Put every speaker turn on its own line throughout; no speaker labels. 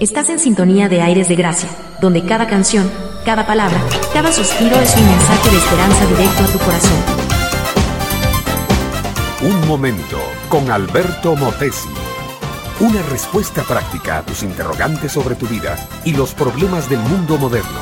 Estás en sintonía de Aires de Gracia, donde cada canción, cada palabra, cada suspiro es un mensaje de esperanza directo a tu corazón.
Un momento con Alberto Motesi. Una respuesta práctica a tus interrogantes sobre tu vida y los problemas del mundo moderno.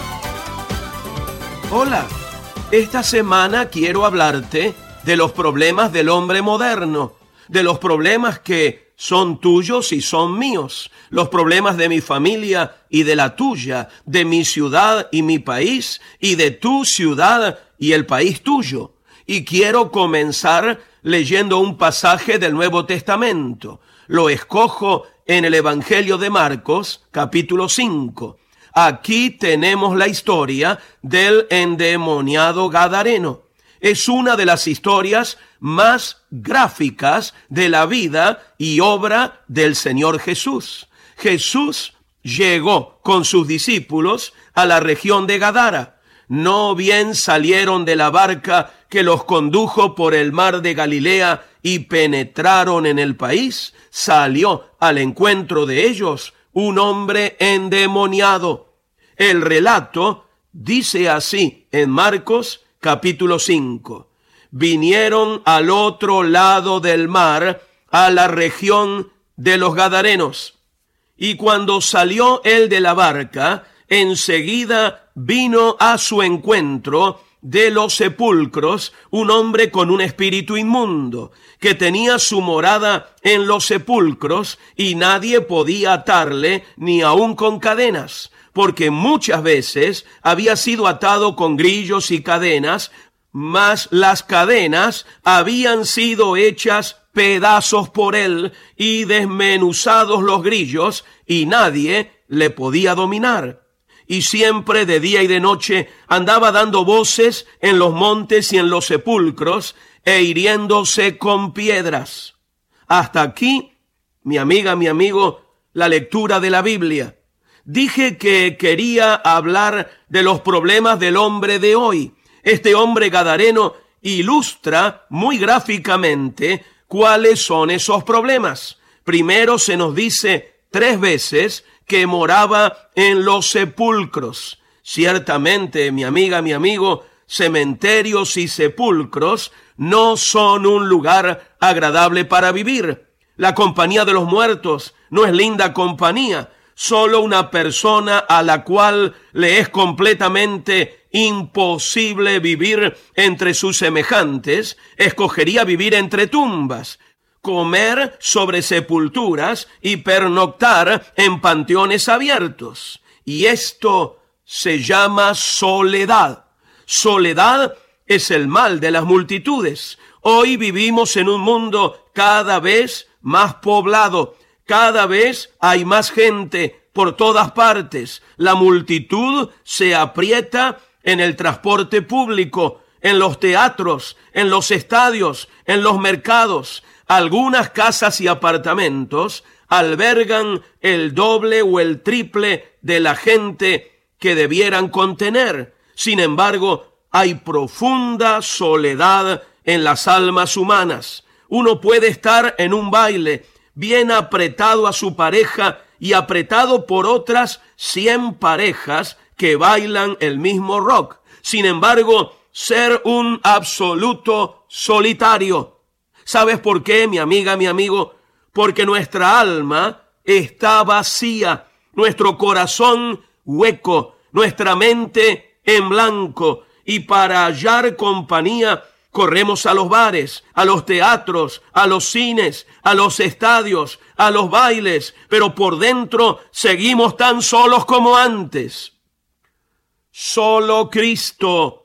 Hola, esta semana quiero hablarte de los problemas del hombre moderno, de los problemas que son tuyos y son míos, los problemas de mi familia y de la tuya, de mi ciudad y mi país, y de tu ciudad y el país tuyo. Y quiero comenzar leyendo un pasaje del Nuevo Testamento. Lo escojo en el Evangelio de Marcos, capítulo 5. Aquí tenemos la historia del endemoniado gadareno. Es una de las historias más gráficas de la vida y obra del Señor Jesús. Jesús llegó con sus discípulos a la región de Gadara. No bien salieron de la barca que los condujo por el mar de Galilea y penetraron en el país, salió al encuentro de ellos un hombre endemoniado. El relato dice así en Marcos capítulo 5. Vinieron al otro lado del mar, a la región de los Gadarenos. Y cuando salió él de la barca, enseguida vino a su encuentro de los sepulcros un hombre con un espíritu inmundo, que tenía su morada en los sepulcros, y nadie podía atarle ni aun con cadenas, porque muchas veces había sido atado con grillos y cadenas, mas las cadenas habían sido hechas pedazos por él y desmenuzados los grillos, y nadie le podía dominar. Y siempre de día y de noche andaba dando voces en los montes y en los sepulcros, e hiriéndose con piedras. Hasta aquí, mi amiga, mi amigo, la lectura de la Biblia. Dije que quería hablar de los problemas del hombre de hoy. Este hombre gadareno ilustra muy gráficamente cuáles son esos problemas. Primero se nos dice 3 veces que moraba en los sepulcros. Ciertamente, mi amiga, mi amigo, cementerios y sepulcros no son un lugar agradable para vivir. La compañía de los muertos no es linda compañía. Solo una persona a la cual le es completamente imposible vivir entre sus semejantes escogería vivir entre tumbas, comer sobre sepulturas y pernoctar en panteones abiertos. Y esto se llama soledad. Soledad es el mal de las multitudes. Hoy vivimos en un mundo cada vez más poblado. Cada vez hay más gente por todas partes. La multitud se aprieta en el transporte público, en los teatros, en los estadios, en los mercados. Algunas casas y apartamentos albergan el doble o el triple de la gente que debieran contener. Sin embargo, hay profunda soledad en las almas humanas. Uno puede estar en un baile bien apretado a su pareja y apretado por otras 100 parejas que bailan el mismo rock. Sin embargo, ser un absoluto solitario. ¿Sabes por qué, mi amiga, mi amigo? Porque nuestra alma está vacía, nuestro corazón hueco, nuestra mente en blanco, y para hallar compañía corremos a los bares, a los teatros, a los cines, a los estadios, a los bailes, pero por dentro seguimos tan solos como antes. Solo Cristo